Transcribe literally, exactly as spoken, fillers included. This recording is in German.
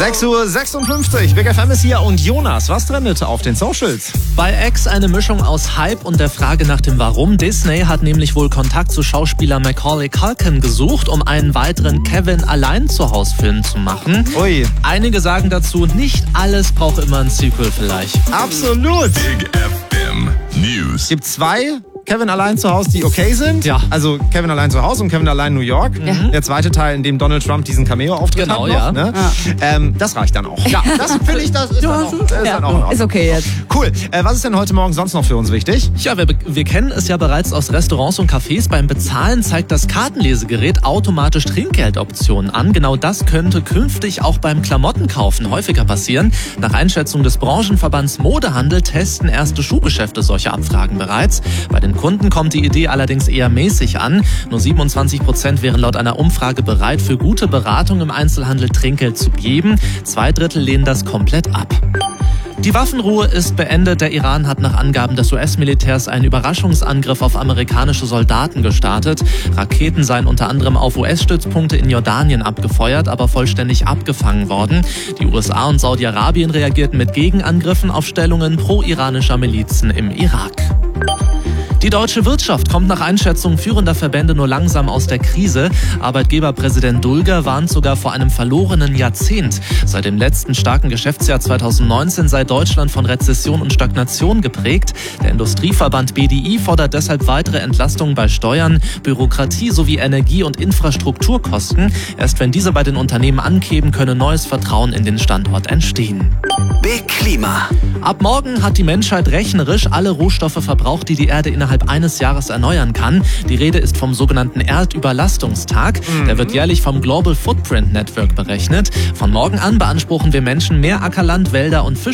sechs Uhr sechsundfünfzig, Big F M ist hier und Jonas, was trendet auf den Socials? Bei X eine Mischung aus Hype und der Frage nach dem Warum. Disney hat nämlich wohl Kontakt zu Schauspieler Macaulay Culkin gesucht, um einen weiteren Kevin-Allein-zu-Haus-Film zu machen. Ui. Einige sagen dazu, nicht alles braucht immer ein Sequel vielleicht. Absolut. Big F M News. Es gibt zwei Kevin allein zu Hause, die okay sind. Ja. Also Kevin allein zu Hause und Kevin allein New York. Mhm. Der zweite Teil, in dem Donald Trump diesen Cameo-Auftritt Genau, hat. ja. Noch, ne? Ja. Ähm, das reicht dann auch. Ja, das finde ich, das ist, dann auch, das ist Ja, dann auch in Ordnung. ist okay jetzt. Cool. Äh, was ist denn heute Morgen sonst noch für uns wichtig? Ja, wir, wir kennen es ja bereits aus Restaurants und Cafés. Beim Bezahlen zeigt das Kartenlesegerät automatisch Trinkgeldoptionen an. Genau das könnte künftig auch beim Klamottenkaufen häufiger passieren. Nach Einschätzung des Branchenverbands Modehandel testen erste Schuhgeschäfte solche Abfragen bereits. Bei den Kunden kommt die Idee allerdings eher mäßig an. Nur siebenundzwanzig Prozent wären laut einer Umfrage bereit, für gute Beratung im Einzelhandel Trinkgeld zu geben. Zwei Drittel lehnen das komplett ab. Die Waffenruhe ist beendet. Der Iran hat nach Angaben des U S-Militärs einen Überraschungsangriff auf amerikanische Soldaten gestartet. Raketen seien unter anderem auf U S-Stützpunkte in Jordanien abgefeuert, aber vollständig abgefangen worden. Die U S A und Saudi-Arabien reagierten mit Gegenangriffen auf Stellungen pro-iranischer Milizen im Irak. Die deutsche Wirtschaft kommt nach Einschätzung führender Verbände nur langsam aus der Krise. Arbeitgeberpräsident Dulger warnt sogar vor einem verlorenen Jahrzehnt. Seit dem letzten starken Geschäftsjahr zweitausendneunzehn sei Deutschland von Rezession und Stagnation geprägt. Der Industrieverband B D I fordert deshalb weitere Entlastungen bei Steuern, Bürokratie sowie Energie- und Infrastrukturkosten. Erst wenn diese bei den Unternehmen ankämen, könne neues Vertrauen in den Standort entstehen. Big Klima. Ab morgen hat die Menschheit rechnerisch alle Rohstoffe verbraucht, die die Erde innerhalb eines Jahres erneuern kann. Die Rede ist vom sogenannten Erdüberlastungstag. Mhm. Der wird jährlich vom Global Footprint Network berechnet. Von morgen an beanspruchen wir Menschen mehr Ackerland, Wälder und Fisch